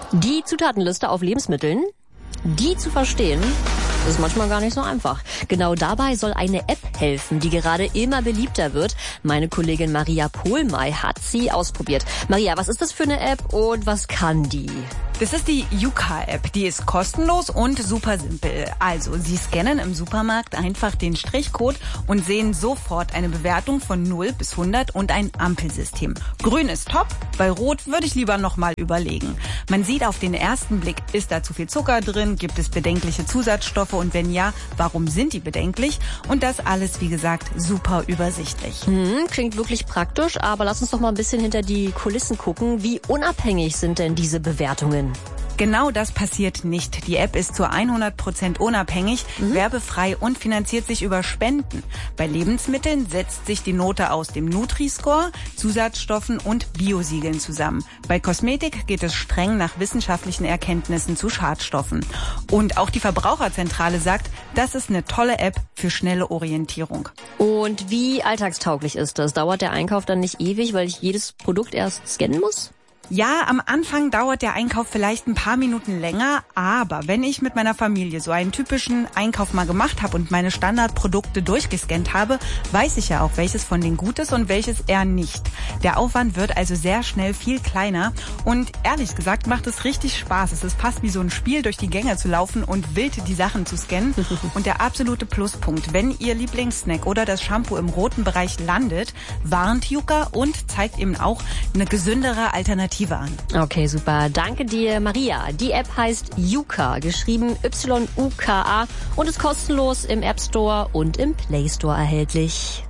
Die Zutatenliste auf Lebensmitteln, die zu verstehen, ist manchmal gar nicht so einfach. Genau dabei soll eine App helfen, die gerade immer beliebter wird. Meine Kollegin Maria Pohlmey hat sie ausprobiert. Maria, was ist das für eine App und was kann die? Das ist die Yuka-App. Die ist kostenlos und super simpel. Also, Sie scannen im Supermarkt einfach den Strichcode und sehen sofort eine Bewertung von 0 bis 100 und ein Ampelsystem. Grün ist top, bei Rot würde ich lieber nochmal überlegen. Man sieht auf den ersten Blick, ist da zu viel Zucker drin, gibt es bedenkliche Zusatzstoffe und wenn ja, warum sind die bedenklich? Und das alles, wie gesagt, super übersichtlich. Klingt wirklich praktisch, aber lass uns doch mal ein bisschen hinter die Kulissen gucken. Wie unabhängig sind denn diese Bewertungen? Genau das passiert nicht. Die App ist zu 100% unabhängig, werbefrei und finanziert sich über Spenden. Bei Lebensmitteln setzt sich die Note aus dem Nutri-Score, Zusatzstoffen und Biosiegeln zusammen. Bei Kosmetik geht es streng nach wissenschaftlichen Erkenntnissen zu Schadstoffen. Und auch die Verbraucherzentrale sagt, das ist eine tolle App für schnelle Orientierung. Und wie alltagstauglich ist das? Dauert der Einkauf dann nicht ewig, weil ich jedes Produkt erst scannen muss? Ja, am Anfang dauert der Einkauf vielleicht ein paar Minuten länger, aber wenn ich mit meiner Familie so einen typischen Einkauf mal gemacht habe und meine Standardprodukte durchgescannt habe, weiß ich ja auch, welches von denen gut ist und welches eher nicht. Der Aufwand wird also sehr schnell viel kleiner und ehrlich gesagt macht es richtig Spaß. Es ist fast wie so ein Spiel, durch die Gänge zu laufen und wild die Sachen zu scannen. Und der absolute Pluspunkt, wenn Ihr Lieblingssnack oder das Shampoo im roten Bereich landet, warnt Yuka und zeigt eben auch eine gesündere Alternative an. Okay, super. Danke dir, Maria. Die App heißt Yuka, geschrieben YUKA und ist kostenlos im App Store und im Play Store erhältlich.